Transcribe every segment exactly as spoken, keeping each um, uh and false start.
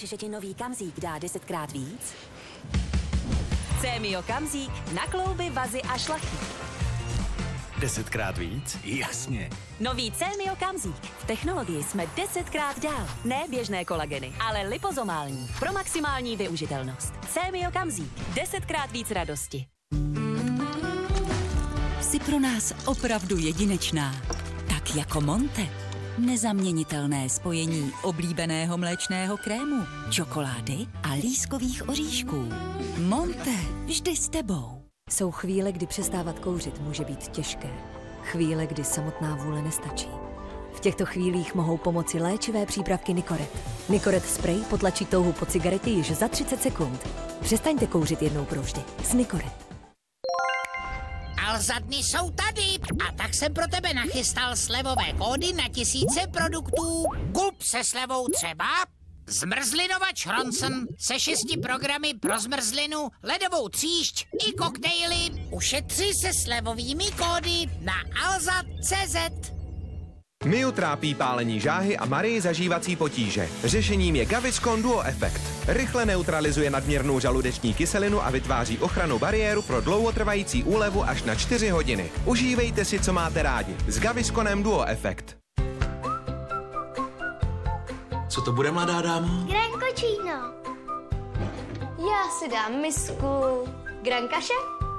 že ti nový Kamzík dá desetkrát víc? Cémio Kamzík na klouby, vazy a šlachy. Desetkrát víc? Jasně. Nový Cémio Kamzík. V technologii jsme desetkrát dál. Ne běžné kolageny, ale lipozomální. Pro maximální využitelnost. Cémio Kamzík. Desetkrát víc radosti. Jsi pro nás opravdu jedinečná. Tak jako Monte. Nezaměnitelné spojení oblíbeného mléčného krému, čokolády a lískových oříšků. Monte, vždy s tebou. Jsou chvíle, kdy přestávat kouřit může být těžké. Chvíle, kdy samotná vůle nestačí. V těchto chvílích mohou pomoci léčivé přípravky Nicoret. Nicoret spray potlačí touhu po cigaretě již za třicet sekund. Přestaňte kouřit jednou provždy. S Nicoret. Alza dny jsou tady a tak jsem pro tebe nachystal slevové kódy na tisíce produktů. Gulp se slevou třeba, zmrzlinovač Ronson se šesti programy pro zmrzlinu, ledovou tříšť i koktejly. Ušetři se slevovými kódy na alza tečka cé zet. Miu trápí pálení žáhy a Marii zažívací potíže. Řešením je Gaviscon Duo Effect. Rychle neutralizuje nadměrnou žaludeční kyselinu a vytváří ochrannou bariéru pro dlouhotrvající úlevu až na čtyři hodiny. Užívejte si, co máte rádi. S Gavisconem Duo Effect. Co to bude, mladá dámo? Grankočíno. Já si dám misku grankaše.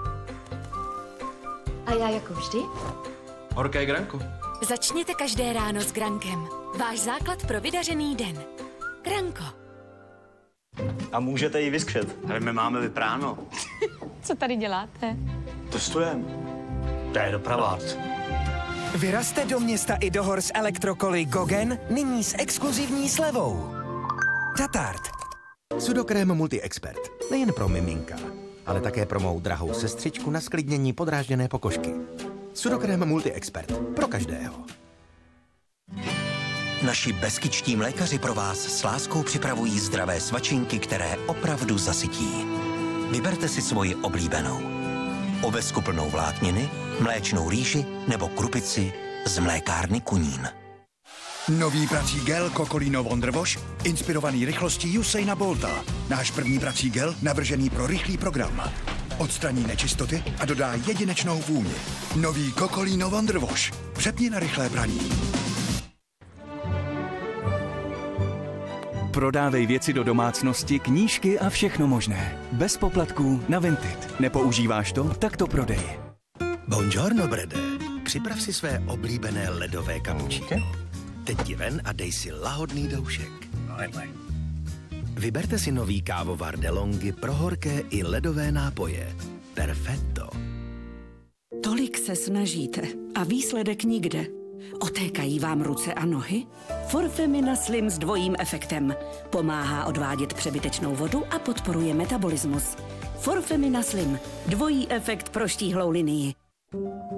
A já jako vždy? Horké granko. Začněte každé ráno s Grankem. Váš základ pro vydařený den. Granko. A můžete ji vyzkřet. Ale my máme vypráno. Co tady děláte? Testujem. To je doprava. Vyrazte do města i do hor s elektrokoly Gogen, nyní s exkluzivní slevou. Tatart. Sudokrém Multi-Expert. Nejen pro miminka, ale také pro mou drahou sestřičku na sklidnění podrážděné pokožky. Sudokrém Multi-Expert. Pro každého. Naši beskičtí mlékaři pro vás s láskou připravují zdravé svačinky, které opravdu zasytí. Vyberte si svoji oblíbenou. Ovesku plnou vlákniny, mléčnou rýži nebo krupici z mlékárny Kunín. Nový prací gel Cocolino Wonder Wash, inspirovaný rychlostí Usaina Bolta. Náš první prací gel, navržený pro rychlý program. Odstraní nečistoty a dodá jedinečnou vůni. Nový Cocolino Wonder Wash. Přepni na rychlé praní. Prodávej věci do domácnosti, knížky a všechno možné. Bez poplatků na Vinted. Nepoužíváš to? Tak to prodej. Buongiorno, Brede. Připrav si své oblíbené ledové kapučíno. Teď ti ven a dej si lahodný doušek. Vyberte si nový kávovar DeLonghi pro horké i ledové nápoje. Perfetto. Tolik se snažíte a výsledek nikde. Otékají vám ruce a nohy? Forfemina Slim s dvojím efektem. Pomáhá odvádět přebytečnou vodu a podporuje metabolismus. Forfemina Slim. Dvojí efekt pro štíhlou linii.